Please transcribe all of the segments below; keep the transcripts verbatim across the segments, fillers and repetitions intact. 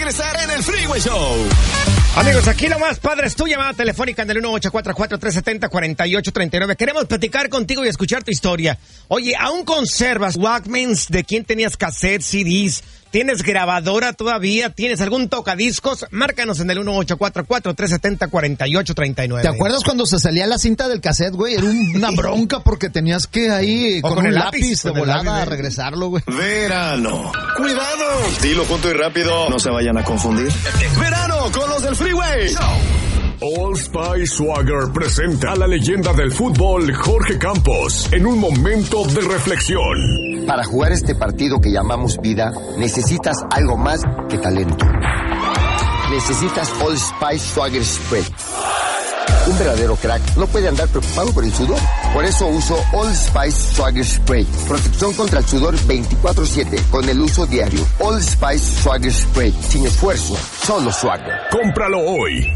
regresar en el Freeway Show. Amigos, aquí lo más padre es tu llamada telefónica en el uno ocho cuatro cuatro, tres siete cero, cuatro ocho tres nueve. Queremos platicar contigo y escuchar tu historia. Oye, ¿aún conservas Walkmans? ¿De quién tenías cassette, C Ds? ¿Tienes grabadora todavía? ¿Tienes algún tocadiscos? Márcanos en el uno ocho cuatro cuatro, tres siete cero, cuatro ocho tres nueve. ¿Te acuerdas cuando se salía la cinta del cassette, güey? Era una bronca porque tenías que ahí o con, con un el lápiz, lápiz de con el volada lápiz, a ¿eh? regresarlo, güey. Verano. ¡Cuidado! Dilo junto y rápido, no se vayan a confundir. Verano con los del Freeway Show. Old Spice Swagger presenta a la leyenda del fútbol Jorge Campos en un momento de reflexión. Para jugar este partido que llamamos vida, necesitas algo más que talento. Necesitas Old Spice Swagger Spray. Un verdadero crack no puede andar preocupado por el sudor. Por eso uso Old Spice Swagger Spray. Protección contra el sudor veinticuatro siete con el uso diario. Old Spice Swagger Spray. Sin esfuerzo, solo Swagger. Cómpralo hoy.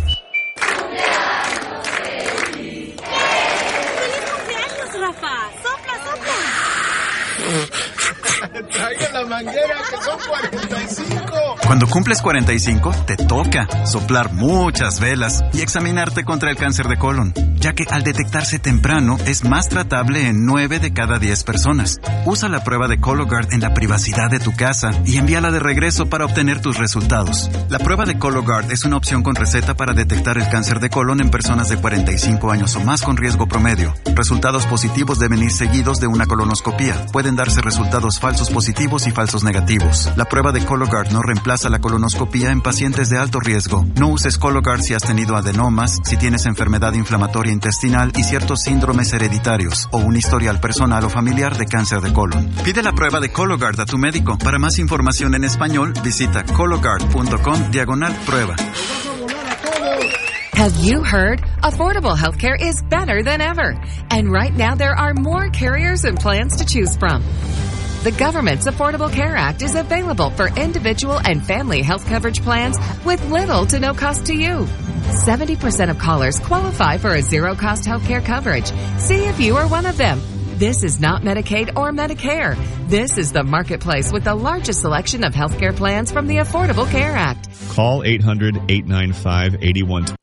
Traigan la manguera, que son cuarenta y cinco. Cuando cumples cuarenta y cinco, te toca soplar muchas velas y examinarte contra el cáncer de colon, ya que al detectarse temprano es más tratable en nueve de cada diez personas. Usa la prueba de Cologuard en la privacidad de tu casa y envíala de regreso para obtener tus resultados. La prueba de Cologuard es una opción con receta para detectar el cáncer de colon en personas de cuarenta y cinco años o más con riesgo promedio. Resultados positivos deben ir seguidos de una colonoscopía. Pueden darse resultados falsos positivos y falsos negativos. La prueba de Cologuard no reemplaza la colonoscopía en pacientes de alto riesgo. No uses Cologuard si has tenido adenomas, si tienes enfermedad inflamatoria intestinal y ciertos síndromes hereditarios o un historial personal o familiar de cáncer de colon. Pide la prueba de Cologuard a tu médico. Para más información en español, visita cologuard punto com diagonal prueba. Have you heard? Affordable healthcare is better than ever. And right now there are more carriers and plans to choose from. The government's Affordable Care Act is available for individual and family health coverage plans with little to no cost to you. seventy percent of callers qualify for a zero-cost healthcare coverage. See if you are one of them. This is not Medicaid or Medicare. This is the marketplace with the largest selection of healthcare plans from the Affordable Care Act. Call eight hundred, eight nine five, eight one two zero.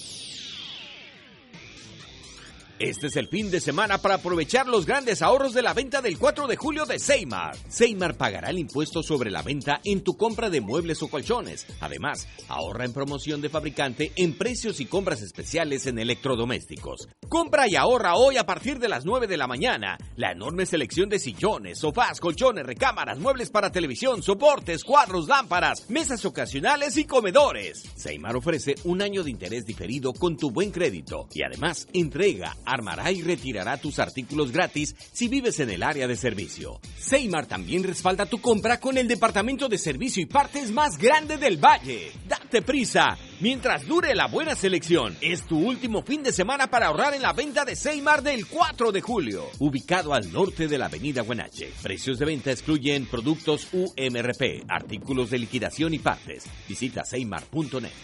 Este es el fin de semana para aprovechar los grandes ahorros de la venta del cuatro de julio de Seymar. Seymar pagará el impuesto sobre la venta en tu compra de muebles o colchones. Además, ahorra en promoción de fabricante en precios y compras especiales en electrodomésticos. Compra y ahorra hoy a partir de las nueve de la mañana. La enorme selección de sillones, sofás, colchones, recámaras, muebles para televisión, soportes, cuadros, lámparas, mesas ocasionales y comedores. Seymar ofrece un año de interés diferido con tu buen crédito y además entrega, armará y retirará tus artículos gratis si vives en el área de servicio. Seymar también respalda tu compra con el departamento de servicio y partes más grande del Valle. ¡Date prisa! Mientras dure la buena selección, es tu último fin de semana para ahorrar en la venta de Seymar del cuatro de julio. Ubicado al norte de la avenida Huenache. Precios de venta excluyen productos U M R P, artículos de liquidación y partes. Visita seymar punto net.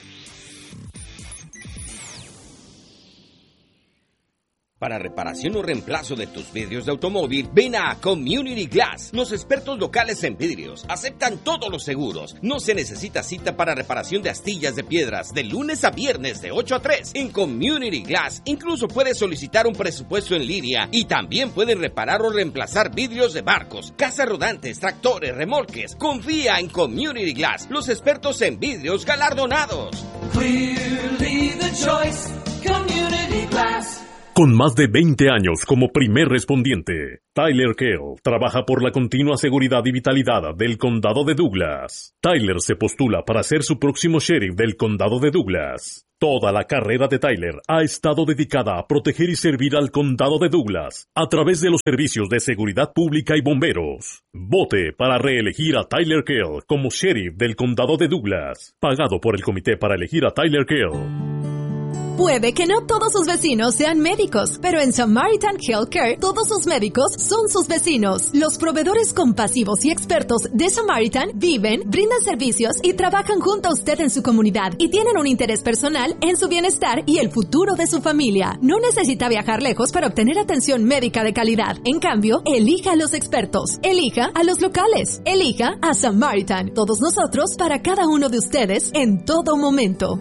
Para reparación o reemplazo de tus vidrios de automóvil, ven a Community Glass. Los expertos locales en vidrios aceptan todos los seguros. No se necesita cita para reparación de astillas de piedras de lunes a viernes de ocho a tres. En Community Glass incluso puedes solicitar un presupuesto en línea y también pueden reparar o reemplazar vidrios de barcos, casas rodantes, tractores, remolques. Confía en Community Glass, los expertos en vidrios galardonados. Clearly the choice, Community Glass. Con más de veinte años como primer respondiente, Tyler Kell trabaja por la continua seguridad y vitalidad del condado de Douglas. Tyler se postula para ser su próximo sheriff del condado de Douglas. Toda la carrera de Tyler ha estado dedicada a proteger y servir al condado de Douglas a través de los servicios de seguridad pública y bomberos. Vote para reelegir a Tyler Kell como sheriff del condado de Douglas. Pagado por el comité para elegir a Tyler Kell. Puede que no todos sus vecinos sean médicos, pero en Samaritan Healthcare todos sus médicos son sus vecinos. Los proveedores compasivos y expertos de Samaritan viven, brindan servicios y trabajan junto a usted en su comunidad y tienen un interés personal en su bienestar y el futuro de su familia. No necesita viajar lejos para obtener atención médica de calidad. En cambio, elija a los expertos, elija a los locales, elija a Samaritan. Todos nosotros para cada uno de ustedes en todo momento.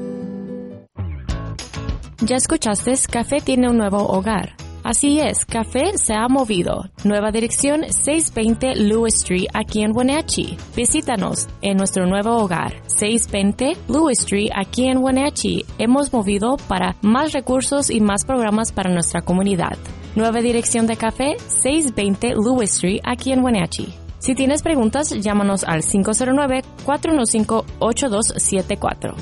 Ya escuchaste, Café tiene un nuevo hogar. Así es, Café se ha movido. Nueva dirección seiscientos veinte Lewis Street aquí en Wenatchee. Visítanos en nuestro nuevo hogar, seiscientos veinte Lewis Street aquí en Wenatchee. Hemos movido para más recursos y más programas para nuestra comunidad. Nueva dirección de Café, seiscientos veinte Lewis Street aquí en Wenatchee. Si tienes preguntas, llámanos al cinco cero nueve, cuatro uno cinco, ocho dos siete cuatro.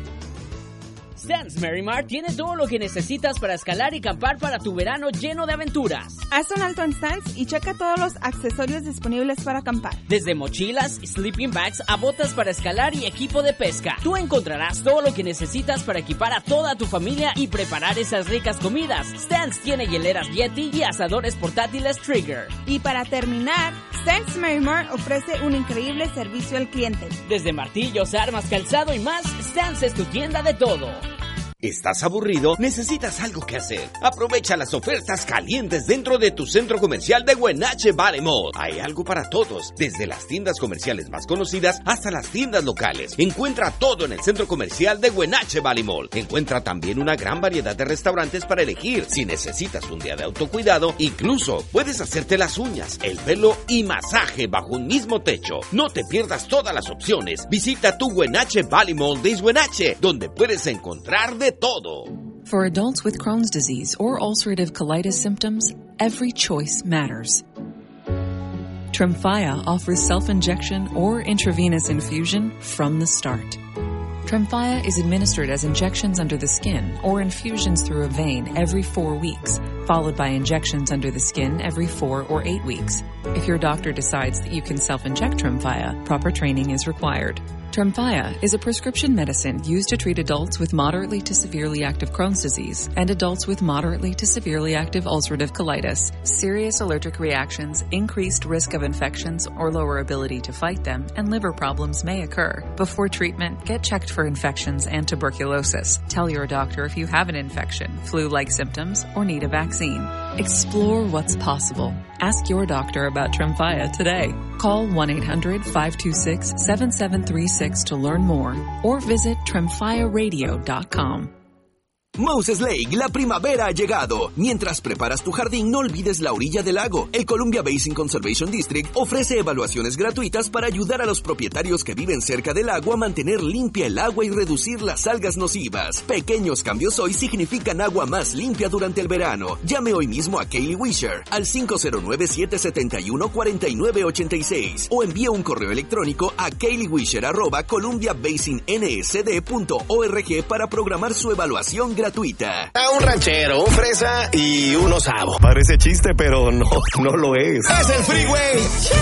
Stans Merrimar tiene todo lo que necesitas para escalar y acampar para tu verano lleno de aventuras. Haz un alto en Stans y checa todos los accesorios disponibles para acampar. Desde mochilas, sleeping bags a botas para escalar y equipo de pesca. Tú encontrarás todo lo que necesitas para equipar a toda tu familia y preparar esas ricas comidas. Stans tiene hieleras Yeti y asadores portátiles Trigger. Y para terminar, Stans Merrimar ofrece un increíble servicio al cliente. Desde martillos, armas, calzado y más, Stans es tu tienda de todo. ¿Estás aburrido? ¿Necesitas algo que hacer? Aprovecha las ofertas calientes dentro de tu centro comercial de Wenatchee Valley Mall. Hay algo para todos, desde las tiendas comerciales más conocidas hasta las tiendas locales. Encuentra todo en el centro comercial de Wenatchee Valley Mall. Encuentra también una gran variedad de restaurantes para elegir. Si necesitas un día de autocuidado, incluso puedes hacerte las uñas, el pelo y masaje bajo un mismo techo. No te pierdas todas las opciones. Visita tu Wenatchee Valley Mall de Wenatchee, donde puedes encontrar de todo. For adults with Crohn's disease or ulcerative colitis symptoms, every choice matters. Tremfya offers self-injection or intravenous infusion from the start. Tremfya is administered as injections under the skin or infusions through a vein every four weeks, followed by injections under the skin every four or eight weeks. If your doctor decides that you can self-inject Tremfya, proper training is required. Tremfya is a prescription medicine used to treat adults with moderately to severely active Crohn's disease and adults with moderately to severely active ulcerative colitis. Serious allergic reactions, increased risk of infections or lower ability to fight them, and liver problems may occur. Before treatment, get checked for infections and tuberculosis. Tell your doctor if you have an infection, flu-like symptoms, or need a vaccine. Explore what's possible. Ask your doctor about Tremfya today. Call one eight hundred, five two six, seven seven three six to learn more or visit tremfya radio dot com. Moses Lake, la primavera ha llegado. Mientras preparas tu jardín, no olvides la orilla del lago. El Columbia Basin Conservation District ofrece evaluaciones gratuitas para ayudar a los propietarios que viven cerca del lago a mantener limpia el agua y reducir las algas nocivas. Pequeños cambios hoy significan agua más limpia durante el verano. Llame hoy mismo a Kaylee Wisher al cinco cero nueve, siete siete uno, cuatro nueve ocho seis o envíe un correo electrónico a kayleewisher arroba columbia basin n s d punto org para programar su evaluación gratuita. gratuita. A un ranchero, un fresa y un osavo. Parece chiste, pero no, no lo es. Es el Freeway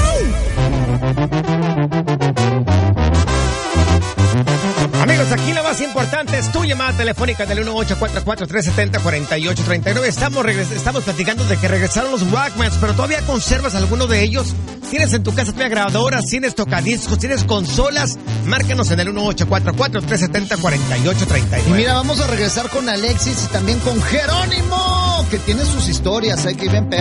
Show. Amigos, aquí lo más importante es tu llamada telefónica del uno ocho cuatro cuatro, tres siete cero, cuatro ocho tres nueve. Estamos, regres- estamos platicando de que regresaron los Walkmans, pero todavía conservas alguno de ellos. ¿Tienes en tu casa todavía grabadoras? ¿Tienes tocadiscos? ¿Tienes consolas? Márcanos en el uno ocho cuatro cuatro, tres siete cero, cuatro ocho tres nueve. Y mira, vamos a regresar con Alexis y también con Jerónimo, que tiene sus historias, ¿eh? Que viven pegadas.